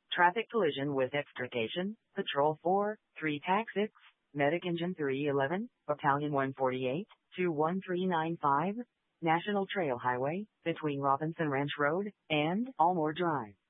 Traffic collision with extrication, Patrol 4, 3 TAC 6, Medic Engine 311, Battalion 148, 21395, National Trail Highway, between Robinson Ranch Road and Almore Drive.